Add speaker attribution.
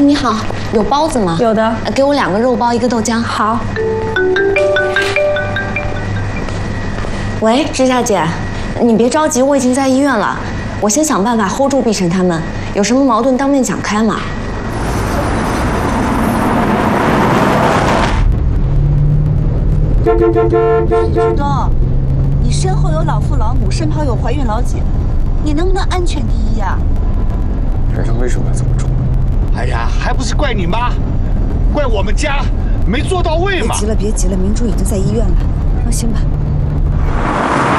Speaker 1: 你好，有包子吗？
Speaker 2: 有的，
Speaker 1: 给我2个肉包，1个豆浆。
Speaker 2: 好。
Speaker 1: 喂，芝夏姐，你别着急，我已经在医院了。我先想办法 hold 住碧晨他们，有什么矛盾当面讲开嘛。
Speaker 3: 旭东，你身后有老父老母，身旁有怀孕老姐，你能不能安全第一呀？
Speaker 4: 人生为什么要这么重？
Speaker 5: 哎呀，还不是怪你妈，怪我们家没做到位嘛！
Speaker 3: 别急了，别急了，明珠已经在医院了，放心吧。